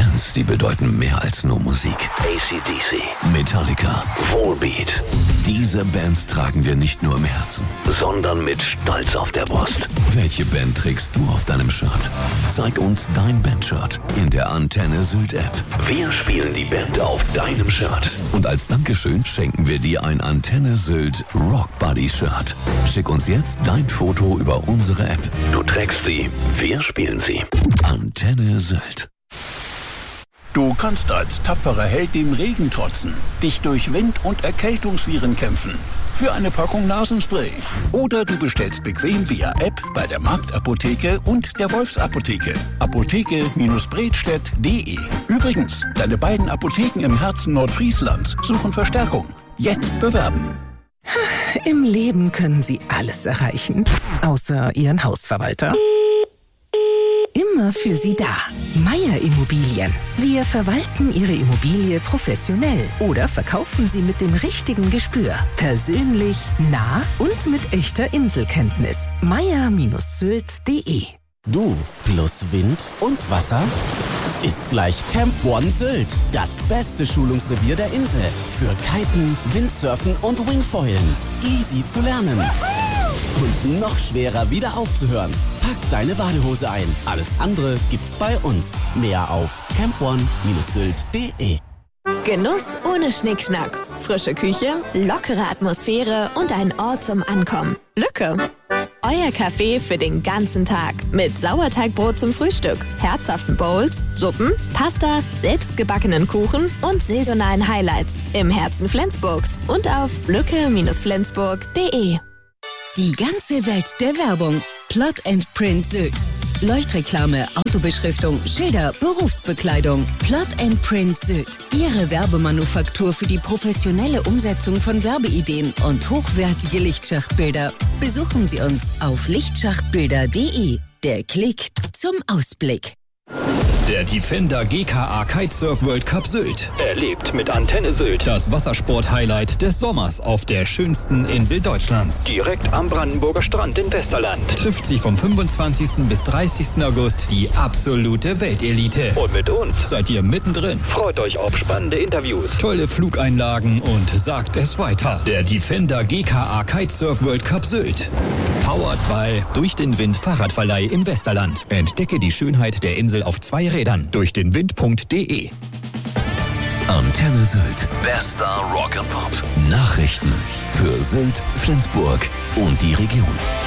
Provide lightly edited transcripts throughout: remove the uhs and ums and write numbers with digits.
Bands, die bedeuten mehr als nur Musik. AC/DC, Metallica, Volbeat. Diese Bands tragen wir nicht nur im Herzen, sondern mit Stolz auf der Brust. Welche Band trägst du auf deinem Shirt? Zeig uns dein Bandshirt in der Antenne Sylt App. Wir spielen die Band auf deinem Shirt. Und als Dankeschön schenken wir dir ein Antenne Sylt Rock Buddy Shirt. Schick uns jetzt dein Foto über unsere App. Du trägst sie, wir spielen sie. Antenne Sylt. Du kannst als tapferer Held dem Regen trotzen, dich durch Wind- und Erkältungsviren kämpfen. Für eine Packung Nasenspray. Oder du bestellst bequem via App bei der Marktapotheke und der Wolfsapotheke. Apotheke-bredstedt.de. Übrigens, deine beiden Apotheken im Herzen Nordfrieslands suchen Verstärkung. Jetzt bewerben. Im Leben können Sie alles erreichen, außer Ihren Hausverwalter. Immer für Sie da. Meier Immobilien. Wir verwalten Ihre Immobilie professionell oder verkaufen Sie mit dem richtigen Gespür. Persönlich, nah und mit echter Inselkenntnis. meier-sylt.de. Du plus Wind und Wasser ist gleich Camp One Sylt. Das beste Schulungsrevier der Insel. Für Kiten, Windsurfen und Wingfoilen. Easy zu lernen. Und noch schwerer wieder aufzuhören. Pack deine Badehose ein. Alles andere gibt's bei uns. Mehr auf campone-sylt.de. Genuss ohne Schnickschnack. Frische Küche, lockere Atmosphäre und ein Ort zum Ankommen. Lücke. Euer Café für den ganzen Tag. Mit Sauerteigbrot zum Frühstück, herzhaften Bowls, Suppen, Pasta, selbstgebackenen Kuchen und saisonalen Highlights. Im Herzen Flensburgs und auf lücke-flensburg.de. Die ganze Welt der Werbung. Plot & Print Sylt. Leuchtreklame, Autobeschriftung, Schilder, Berufsbekleidung. Plot & Print Sylt. Ihre Werbemanufaktur für die professionelle Umsetzung von Werbeideen und hochwertige Lichtschachtbilder. Besuchen Sie uns auf lichtschachtbilder.de. Der Klick zum Ausblick. Der Defender GKA Kitesurf World Cup Sylt. Erlebt mit Antenne Sylt. Das Wassersport-Highlight des Sommers auf der schönsten Insel Deutschlands. Direkt am Brandenburger Strand in Westerland. Trifft sich vom 25. bis 30. August die absolute Weltelite. Und mit uns seid ihr mittendrin. Freut euch auf spannende Interviews, tolle Flugeinlagen und sagt es weiter. Der Defender GKA Kitesurf World Cup Sylt. Powered by Durch den Wind Fahrradverleih im Westerland. Entdecke die Schönheit der Insel auf 2 Rädern. Durch den Wind.de. Antenne Sylt. Bester Rock and Pop. Nachrichten für Sylt, Flensburg und die Region.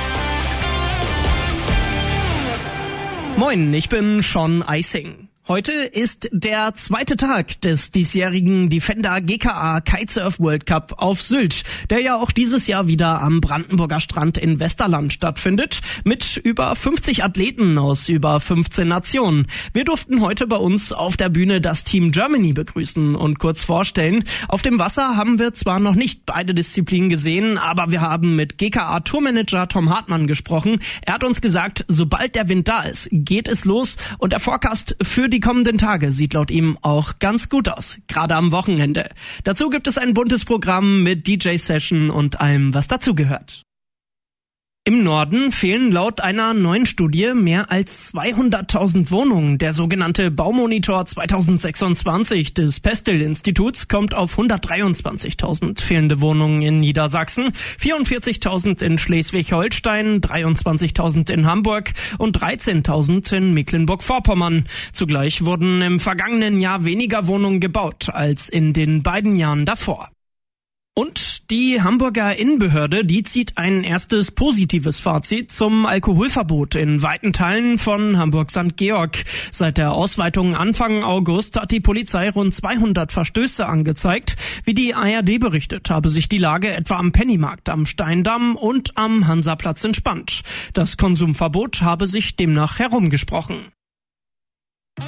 Moin, ich bin Sean Eising. Heute ist der zweite Tag des diesjährigen Defender GKA Kitesurf World Cup auf Sylt, der ja auch dieses Jahr wieder am Brandenburger Strand in Westerland stattfindet, mit über 50 Athleten aus über 15 Nationen. Wir durften heute bei uns auf der Bühne das Team Germany begrüßen und kurz vorstellen. Auf dem Wasser haben wir zwar noch nicht beide Disziplinen gesehen, aber wir haben mit GKA Tourmanager Tom Hartmann gesprochen. Er hat uns gesagt, sobald der Wind da ist, geht es los und der Forecast für die kommenden Tage sieht laut ihm auch ganz gut aus, gerade am Wochenende. Dazu gibt es ein buntes Programm mit DJ-Session und allem, was dazugehört. Im Norden fehlen laut einer neuen Studie mehr als 200.000 Wohnungen. Der sogenannte Baumonitor 2026 des Pestel-Instituts kommt auf 123.000 fehlende Wohnungen in Niedersachsen, 44.000 in Schleswig-Holstein, 23.000 in Hamburg und 13.000 in Mecklenburg-Vorpommern. Zugleich wurden im vergangenen Jahr weniger Wohnungen gebaut als in den beiden Jahren davor. Und die Hamburger Innenbehörde, die zieht ein erstes positives Fazit zum Alkoholverbot in weiten Teilen von Hamburg-St. Georg. Seit der Ausweitung Anfang August hat die Polizei rund 200 Verstöße angezeigt. Wie die ARD berichtet, habe sich die Lage etwa am Pennymarkt, am Steindamm und am Hansaplatz entspannt. Das Konsumverbot habe sich demnach herumgesprochen.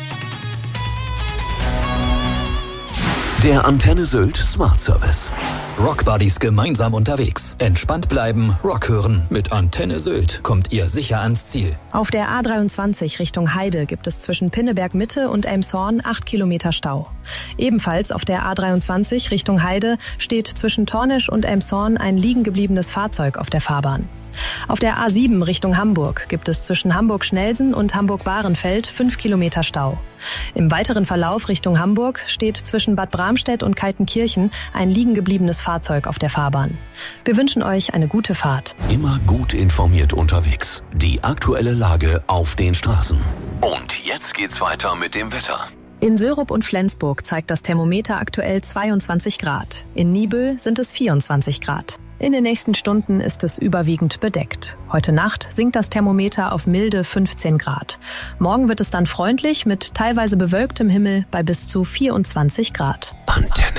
Der Antenne Sylt Smart Service. Rockbuddies gemeinsam unterwegs. Entspannt bleiben, Rock hören. Mit Antenne Sylt kommt ihr sicher ans Ziel. Auf der A23 Richtung Heide gibt es zwischen Pinneberg Mitte und Elmshorn 8 Kilometer Stau. Ebenfalls auf der A23 Richtung Heide steht zwischen Tornisch und Elmshorn ein liegen gebliebenes Fahrzeug auf der Fahrbahn. Auf der A7 Richtung Hamburg gibt es zwischen Hamburg-Schnelsen und Hamburg-Bahrenfeld 5 Kilometer Stau. Im weiteren Verlauf Richtung Hamburg steht zwischen Bad Bramstedt und Kaltenkirchen ein liegen gebliebenes Fahrzeug auf der Fahrbahn. Wir wünschen euch eine gute Fahrt. Immer gut informiert unterwegs. Die aktuelle Lage auf den Straßen. Und jetzt geht's weiter mit dem Wetter. In Sörup und Flensburg zeigt das Thermometer aktuell 22 Grad. In Niebüll sind es 24 Grad. In den nächsten Stunden ist es überwiegend bedeckt. Heute Nacht sinkt das Thermometer auf milde 15 Grad. Morgen wird es dann freundlich mit teilweise bewölktem Himmel bei bis zu 24 Grad. Antenne.